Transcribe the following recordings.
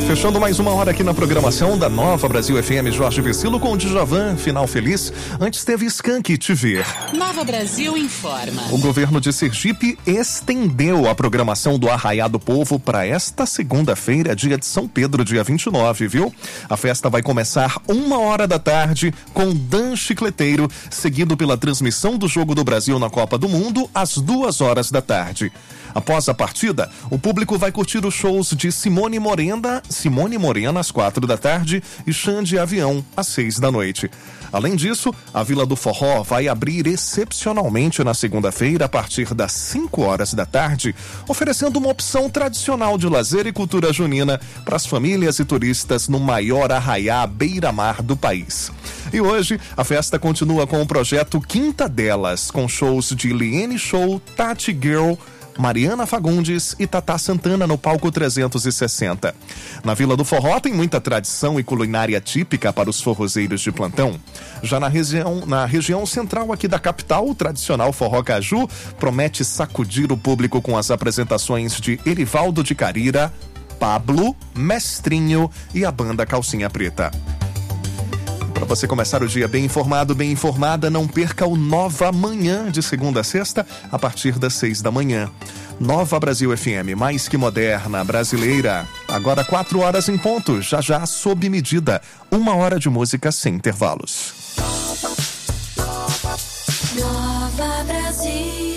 Fechando mais uma hora aqui na programação da Nova Brasil FM, Jorge Vecilo com o Djavan, Final Feliz. Antes teve Skank Te Ver. Nova Brasil informa. O governo de Sergipe estendeu a programação do Arraiá do Povo para esta segunda-feira, dia de São Pedro, dia 29, viu? A festa vai começar 1h da tarde com Dan Chicleteiro, seguido pela transmissão do Jogo do Brasil na Copa do Mundo às 2h da tarde. Após a partida, o público vai curtir os shows de Simone Morena às 4 da tarde e Xande Avião às 6 da noite. Além disso, a Vila do Forró vai abrir excepcionalmente na segunda-feira a partir das 5h da tarde, oferecendo uma opção tradicional de lazer e cultura junina para as famílias e turistas no maior arraiá beira-mar do país. E hoje, a festa continua com o projeto Quinta Delas, com shows de Liene Show, Tati Girl, Mariana Fagundes e Tatá Santana no palco 360. Na Vila do Forró tem muita tradição e culinária típica para os forrozeiros de plantão. Já na região central aqui da capital, o tradicional Forró Caju promete sacudir o público com as apresentações de Erivaldo de Carira, Pablo, Mestrinho e a banda Calcinha Preta. Para você começar o dia bem informado, bem informada, não perca o Nova Manhã, de segunda a sexta, a partir das 6 da manhã. Nova Brasil FM, mais que moderna, brasileira. Agora 4h em ponto, já sob medida. 1h de música sem intervalos. Nova Brasil.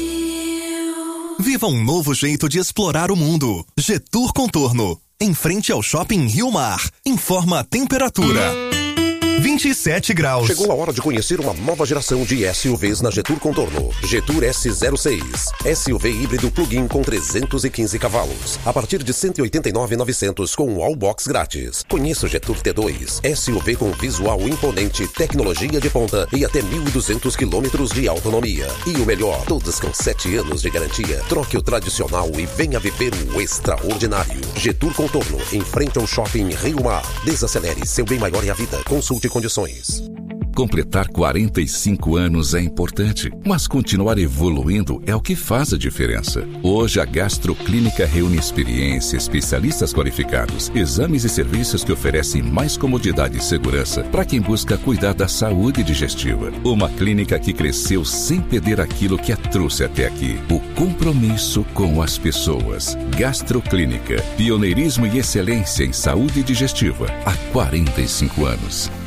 Viva um novo jeito de explorar o mundo. Getur Contorno, em frente ao Shopping Rio Mar. Informa a temperatura. 27 graus. Chegou a hora de conhecer uma nova geração de SUVs na Getur Contorno. Getur S06. SUV híbrido plug-in com 315 cavalos. A partir de 189.900 com um all-box grátis. Conheça o Getur T2. SUV com visual imponente, tecnologia de ponta e até 1.200 quilômetros de autonomia. E o melhor, todos com 7 anos de garantia. Troque o tradicional e venha viver o extraordinário. Getur Contorno, em frente ao Shopping Rio Mar. Desacelere, seu bem maior é a vida. Consulte condições. Completar 45 anos é importante, mas continuar evoluindo é o que faz a diferença. Hoje a Gastroclínica reúne experiência, especialistas qualificados, exames e serviços que oferecem mais comodidade e segurança para quem busca cuidar da saúde digestiva. Uma clínica que cresceu sem perder aquilo que a trouxe até aqui: o compromisso com as pessoas. Gastroclínica, pioneirismo e excelência em saúde digestiva há 45 anos.